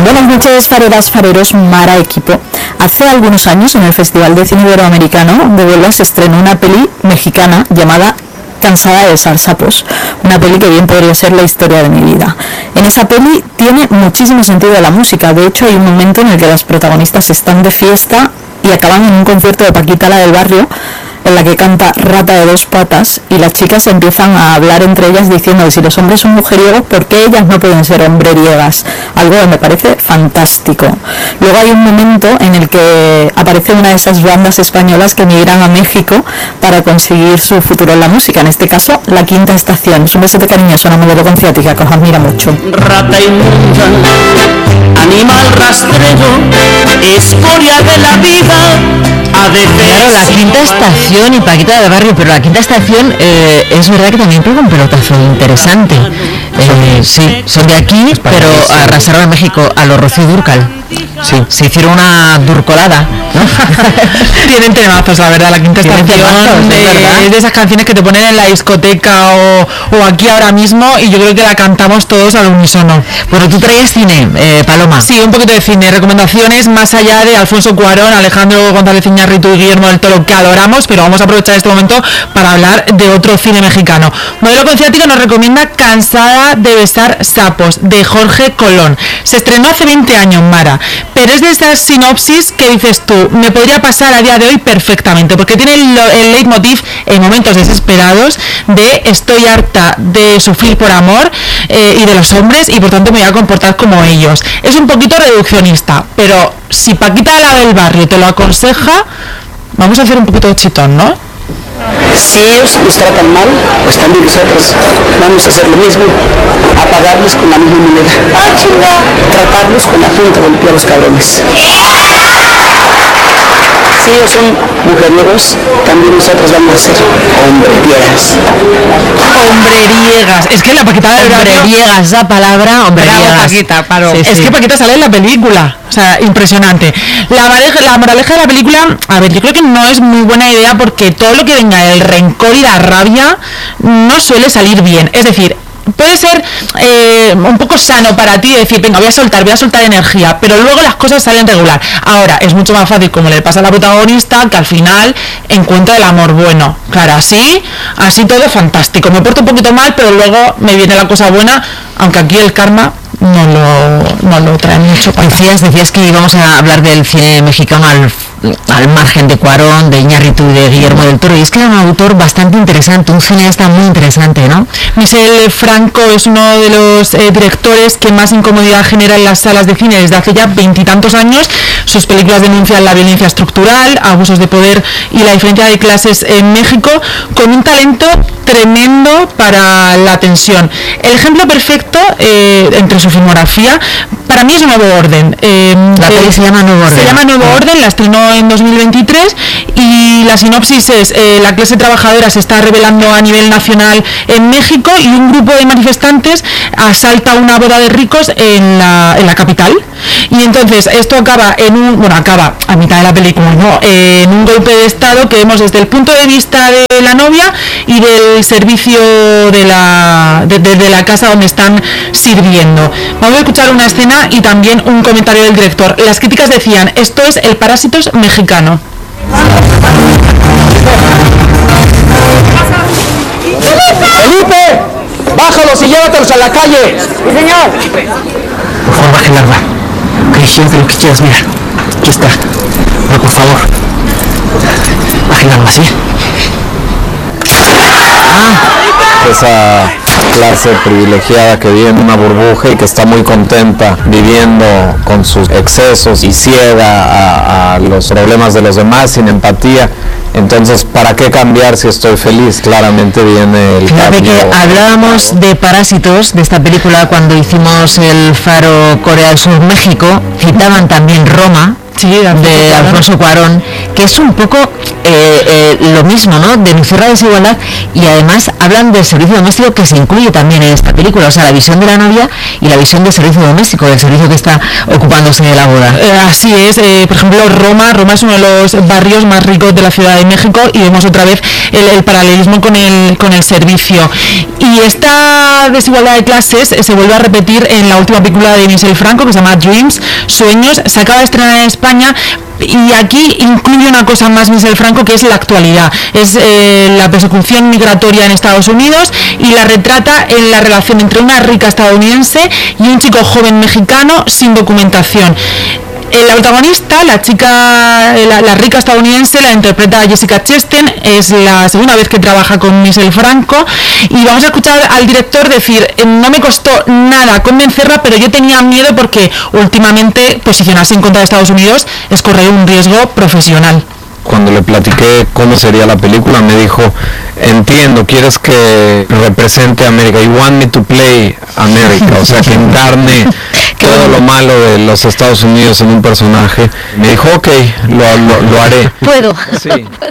Buenas noches, fareras, fareros, Mara equipo. Hace algunos años, en el Festival de Cine Iberoamericano de Huelva, se estrenó una peli mexicana llamada Cansada de besar sapos, una peli que bien podría ser la historia de mi vida. En esa peli tiene muchísimo sentido la música. De hecho, hay un momento en el que las protagonistas están de fiesta y acaban en un concierto de Paquita, la del barrio, en la que canta Rata de dos patas, y las chicas empiezan a hablar entre ellas diciendo que si los hombres son mujeriegos, ¿por qué ellas no pueden ser hombreriegas? Algo que me parece fantástico. Luego hay un momento en el que aparece una de esas bandas españolas que emigran a México para conseguir su futuro en la música, en este caso La Quinta Estación. Es un besote cariñoso, una modelo con ciática que os admira mucho. Rata inmunda, animal rastrero, escoria de la vida. Claro, La Quinta Estación y Paquita del barrio, pero La Quinta Estación es verdad que también pega un pelotazo interesante. Sí, son de aquí, pero arrasaron en México a los Rocío Dúrcal. Sí, se hicieron una durcolada, ¿no? Tienen temazos, la verdad, La Quinta Estación, de esas canciones que te ponen en la discoteca o aquí ahora mismo, y yo creo que la cantamos todos al unísono. Bueno, tú traías cine, Paloma. Sí, un poquito de cine, recomendaciones más allá de Alfonso Cuarón, Alejandro González Iñárritu y Guillermo del Toro, que adoramos, pero vamos a aprovechar este momento para hablar de otro cine mexicano. Modelo con ciática nos recomienda Cansada de besar sapos, de Jorge Colón. Se estrenó hace 20 años, Mara, pero es de esas sinopsis que dices tú, me podría pasar a día de hoy perfectamente, porque tiene el leitmotiv en momentos desesperados de estoy harta de sufrir por amor y de los hombres, y por tanto me voy a comportar como ellos. Es un poquito reduccionista, pero si Paquita, la del barrio, te lo aconseja, vamos a hacer un poquito de chitón, ¿no? Si ellos nos tratan mal, pues también nosotros vamos a hacer lo mismo, a pagarles con la misma moneda. Tratarlos con la punta del pie a los cabrones. Si ellos son mujeriegos, también nosotros vamos a ser hombreriegas. Hombreriegas. Es que la Paquita del barrio... Hombreriegas, esa palabra, hombreriegas. Paquita, paro. Sí, es sí. que Paquita sale en la película. O sea, impresionante. La moraleja de la película, a ver, yo creo que no es muy buena idea, porque todo lo que venga del rencor y la rabia no suele salir bien. Es decir, puede ser un poco sano para ti decir, venga, voy a soltar energía, pero luego las cosas salen regular. Ahora, es mucho más fácil, como le pasa a la protagonista, que al final encuentra el amor bueno. Claro, así todo fantástico. Me porto un poquito mal, pero luego me viene la cosa buena, aunque aquí el karma no lo trae mucho. Decías que íbamos a hablar del cine mexicano al margen de Cuarón, de Iñárritu y de Guillermo del Toro, y es que era un autor bastante interesante, un cineasta muy interesante, ¿no? Michel Franco es uno de los directores que más incomodidad genera en las salas de cine desde hace ya 20 y tantos años. Sus películas denuncian la violencia estructural, abusos de poder y la diferencia de clases en México, con un talento tremendo para la tensión. El ejemplo perfecto entre su filmografía, para mí, es Nuevo Orden. La peli se llama Nuevo Orden. Se llama Nuevo Orden, la estrenó en 2023, y la sinopsis es la clase trabajadora se está rebelando a nivel nacional en México, y un grupo de manifestantes asalta una boda de ricos en la capital, y entonces esto acaba a mitad de la película, ¿no? En un golpe de estado que vemos desde el punto de vista de la novia y del servicio de la casa donde están sirviendo. Vamos a escuchar una escena y también un comentario del director. Las críticas decían, esto es el Parásitos mexicano. ¡Felipe! ¡Bájalos y llévatelos a la calle! ¡Sí, señor! Por favor, baje el arma. Ok, llévate lo que quieras, mira. Aquí está. Pero por favor, baje el arma, ¿sí? Esa clase privilegiada que vive en una burbuja y que está muy contenta viviendo con sus excesos y ciega a los problemas de los demás, sin empatía. Entonces, ¿para qué cambiar si estoy feliz? Claramente viene el Fíjate cambio. que hablábamos de Parásitos, de esta película, cuando hicimos el Faro Corea del Sur México. Citaban también Roma, Sí, de Alfonso Cuarón, que es un poco lo mismo, ¿no? Denunciar la desigualdad, y además hablan del servicio doméstico que se incluye también en esta película, o sea, la visión de la novia y la visión del servicio doméstico, del servicio que está ocupándose de la boda. Así es, por ejemplo, Roma es uno de los barrios más ricos de la Ciudad de México, y vemos otra vez el paralelismo con el servicio. Y esta desigualdad de clases se vuelve a repetir en la última película de Michel Franco, que se llama Dreams, Sueños. Se acaba de estrenar en España, y aquí incluye una cosa más Michel Franco, que es la actualidad, es la persecución migratoria en Estados Unidos, y la retrata en la relación entre una rica estadounidense y un chico joven mexicano sin documentación. La protagonista, la chica, la rica estadounidense, la interpreta Jessica Chastain. Es la segunda vez que trabaja con Michel Franco, y vamos a escuchar al director decir: no me costó nada convencerla, pero yo tenía miedo porque últimamente posicionarse en contra de Estados Unidos es correr un riesgo profesional. Cuando le platiqué cómo sería la película, me dijo: entiendo, quieres que represente a América, you want me to play America, o sea, que encarne todo lo malo de los Estados Unidos en un personaje. Me dijo: ok, lo haré. Puedo. Sí.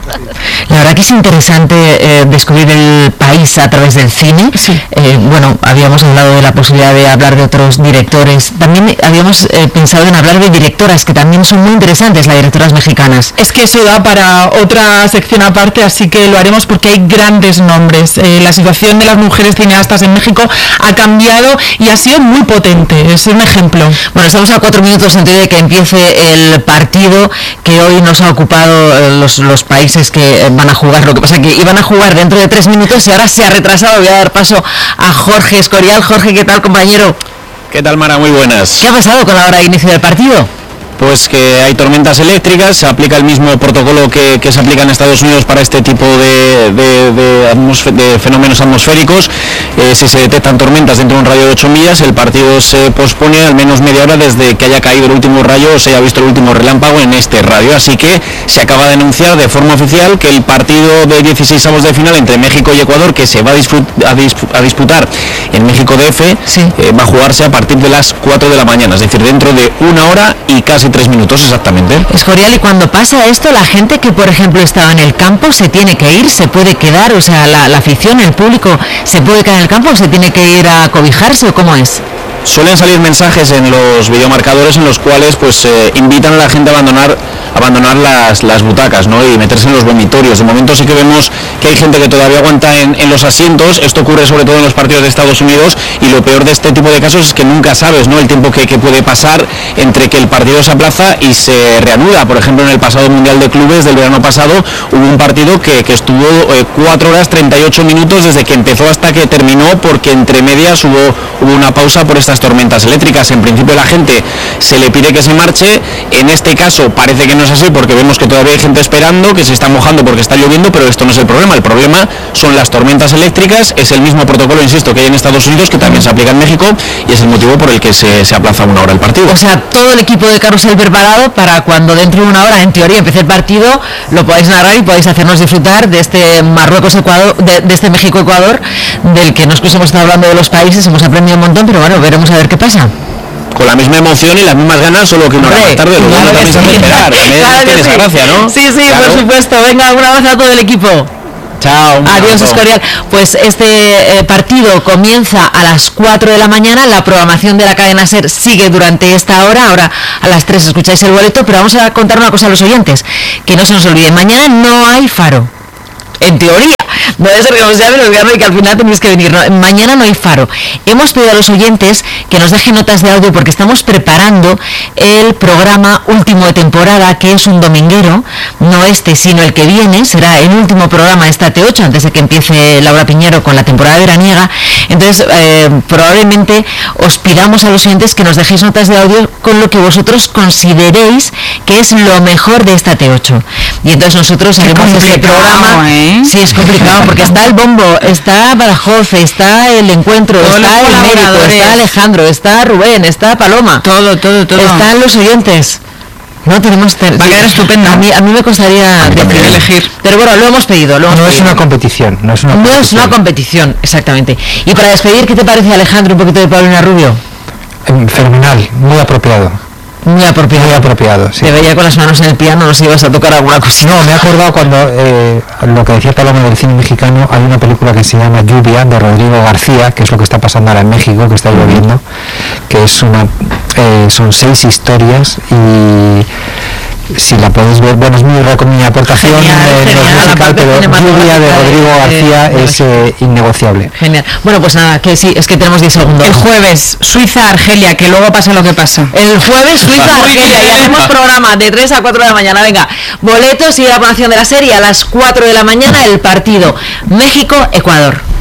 La verdad que es interesante descubrir el país a través del cine. Sí. Bueno, habíamos hablado de la posibilidad de hablar de otros directores. También habíamos pensado en hablar de directoras, que también son muy interesantes, las directoras mexicanas. Es que eso da para otra sección aparte, así que lo haremos porque hay grandes nombres. La situación de las mujeres cineastas en México ha cambiado y ha sido muy potente. Es un ejemplo. Bueno, estamos a 4 minutos antes de que empiece el partido que hoy nos ha ocupado los países que van a jugar. Lo que pasa es que iban a jugar dentro de 3 minutos y ahora se ha retrasado. Voy a dar paso a Jorge Escorial. Jorge, ¿qué tal, compañero? ¿Qué tal, Mara? Muy buenas. ¿Qué ha pasado con la hora de inicio del partido? Pues que hay tormentas eléctricas, se aplica el mismo protocolo que se aplica en Estados Unidos para este tipo de fenómenos atmosféricos. Si se detectan tormentas dentro de un radio de 8 millas, el partido se pospone al menos media hora desde que haya caído el último rayo o se haya visto el último relámpago en este radio. Así que se acaba de anunciar de forma oficial que el partido de 16avos de final entre México y Ecuador, que se va a disputar en México DF, sí, va a jugarse a partir de las 4 de la mañana, es decir, dentro de 1 hora y casi 3 minutos exactamente. Escorial, y cuando pasa esto, la gente que por ejemplo estaba en el campo se tiene que ir, se puede quedar, o sea, la afición, el público, se puede quedar en el campo o se tiene que ir a cobijarse, o cómo es. Suelen salir mensajes en los videomarcadores en los cuales pues invitan a la gente a abandonar las butacas, ¿no? Y meterse en los dormitorios. De momento sí que vemos que hay gente que todavía aguanta en los asientos. Esto ocurre sobre todo en los partidos de Estados Unidos, y lo peor de este tipo de casos es que nunca sabes, ¿no?, el tiempo que puede pasar entre que el partido se aplaza y se reanuda. Por ejemplo, en el pasado Mundial de Clubes del verano pasado hubo un partido que estuvo 4 horas 38 minutos desde que empezó hasta que terminó, porque entre medias hubo una pausa por estas tormentas eléctricas. En principio la gente se le pide que se marche. En este caso parece que no es así, porque vemos que todavía hay gente esperando, que se está mojando porque está lloviendo, pero esto no es el problema. El problema son las tormentas eléctricas. Es el mismo protocolo, insisto, que hay en Estados Unidos, que también se aplica en México, y es el motivo por el que se aplaza 1 hora el partido. O sea, todo el equipo de Carrusel preparado para cuando dentro de 1 hora, en teoría, empiece el partido, lo podáis narrar y podáis hacernos disfrutar de este Marruecos-Ecuador, de este México-Ecuador, del que nosotros hemos estado hablando de los países, hemos aprendido un montón, pero bueno, veremos a ver qué pasa. Con la misma emoción y las mismas ganas, solo que 1 hora más tarde, lo bueno también se hace esperar. Tiene esa gracia, ¿no? Sí, claro. Por supuesto. Venga, un abrazo a todo el equipo. Chao. Adiós, Escorial. Pues este partido comienza a las 4 de la mañana. La programación de la cadena SER sigue durante esta hora. Ahora a las 3 escucháis el boleto, pero vamos a contar una cosa a los oyentes, que no se nos olvide. Mañana no hay faro. En teoría, no es responsable del gobierno y que al final tenéis que venir. No, mañana no hay faro. Hemos pedido a los oyentes que nos dejen notas de audio porque estamos preparando el programa último de temporada, que es un dominguero, no este, sino el que viene. Será el último programa de esta T8 antes de que empiece Laura Piñero con la temporada veraniega. Entonces, probablemente os pidamos a los oyentes que nos dejéis notas de audio con lo que vosotros consideréis que es lo mejor de esta T8. Y entonces nosotros haremos este programa. Sí, es complicado porque está el bombo, está Badajoz, está el encuentro, todos está el médico, está Alejandro, está Rubén, está Paloma. Todo. Están los oyentes. No tenemos... Va a quedar estupendo. A mí me costaría elegir. Pero bueno, lo hemos pedido. No es una competición. No es una competición, exactamente. Y para despedir, ¿qué te parece, Alejandro, un poquito de Paulina Rubio? Fenomenal, muy apropiado. Muy apropiado. Muy apropiado, sí. Te veía con las manos en el piano, no sé si ibas a tocar alguna cosita. No, me he acordado cuando lo que decía Paloma del cine mexicano, hay una película que se llama Lluvia, de Rodrigo García, que es lo que está pasando ahora en México, que está lloviendo, que es son 6 historias y si la podéis ver, bueno, es mi aportación musical, pero Lluvia de Rodrigo García es innegociable. Genial. Bueno, pues nada, que sí, es que tenemos 10 segundos. El jueves, Suiza-Argelia, que luego pasa lo que pasa. El jueves, Suiza-Argelia, y hacemos programa de 3 a 4 de la mañana. Venga, boletos y la programación de la serie a las 4 de la mañana, el partido México-Ecuador.